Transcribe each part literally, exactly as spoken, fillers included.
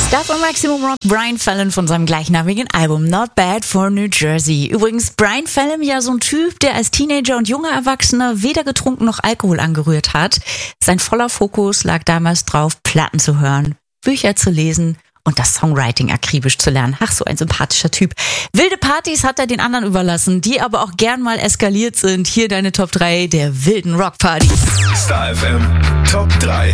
Star von Maximum Rock, Brian Fallon von seinem gleichnamigen Album Not Bad for New Jersey. Übrigens, Brian Fallon ja so ein Typ, der als Teenager und junger Erwachsener weder getrunken noch Alkohol angerührt hat. Sein voller Fokus lag damals drauf, Platten zu hören, Bücher zu lesen und das Songwriting akribisch zu lernen. Ach, so ein sympathischer Typ. Wilde Partys hat er den anderen überlassen, die aber auch gern mal eskaliert sind. Hier deine Top drei der wilden Rockpartys. Star F M Top drei.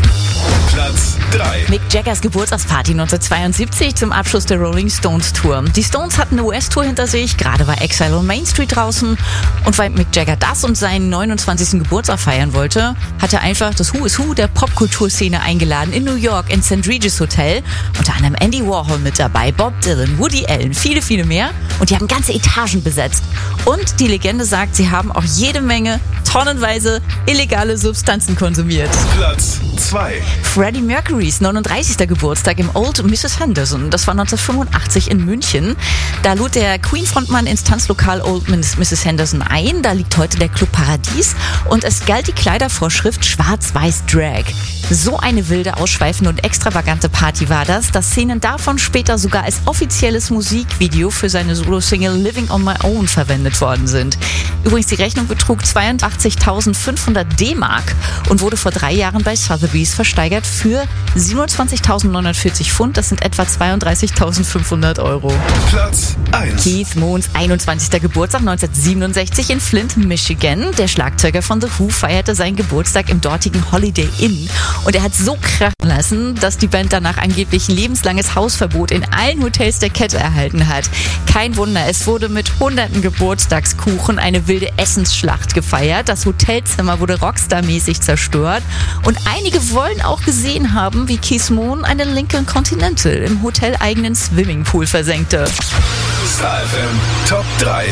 Platz drei. Mick Jaggers Geburtstagsparty neunzehnhundertzweiundsiebzig zum Abschluss der Rolling Stones Tour. Die Stones hatten eine U S-Tour hinter sich, gerade war Exile on Main Street draußen. Und weil Mick Jagger das und seinen neunundzwanzigsten Geburtstag feiern wollte, hat er einfach das Who is Who der Popkulturszene eingeladen in New York ins Saint Regis Hotel. Unter anderem Andy Warhol mit dabei, Bob Dylan, Woody Allen, viele, viele mehr. Und die haben ganze Etagen besetzt. Und die Legende sagt, sie haben auch jede Menge, tonnenweise illegale Substanzen konsumiert. Platz zwei. Freddie Mercurys neununddreißigster Geburtstag im Old Missus Henderson. Das war neunzehnhundertfünfundachtzig in München. Da lud der Queen-Frontmann ins Tanzlokal Old Missus Henderson ein. Da liegt heute der Club Paradies. Und es galt die Kleidervorschrift Schwarz-Weiß Drag. So eine wilde, ausschweifende und extravagante Party war das, dass Szenen davon später sogar als offizielles Musikvideo für seine Solo-Single Living on My Own verwendet worden sind. Übrigens, die Rechnung betrug zweiundachtzigtausendfünfhundert D-Mark und wurde vor drei Jahren bei Sotheby's versteigert für siebenundzwanzigtausendneunhundertvierzig Pfund. Das sind etwa zweiunddreißigtausendfünfhundert Euro. Platz eins. Keith Moons einundzwanzigster Geburtstag neunzehnhundertsiebenundsechzig in Flint, Michigan. Der Schlagzeuger von The Who feierte seinen Geburtstag im dortigen Holiday Inn. Und er hat so krachen lassen, dass die Band danach angeblich ein lebenslanges Hausverbot in allen Hotels der Kette erhalten hat. Kein Wunder, es wurde mit hunderten Geburtstagskuchen eine wilde Essensschlacht gefeiert. Das Hotelzimmer wurde Rockstar-mäßig zerstört. Und einige wollen auch gesehen haben, wie Keith Moon eine Lincoln Continental im hoteleigenen Swimmingpool versenkte. Star F M Top drei.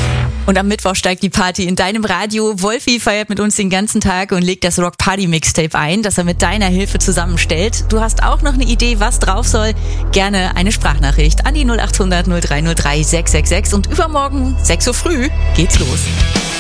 Und am Mittwoch steigt die Party in deinem Radio. Wolfi feiert mit uns den ganzen Tag und legt das Rock Party Mixtape ein, das er mit deiner Hilfe zusammenstellt. Du hast auch noch eine Idee, was drauf soll? Gerne eine Sprachnachricht an die null acht hundert null drei null drei sechs sechs sechs und übermorgen sechs Uhr früh geht's los.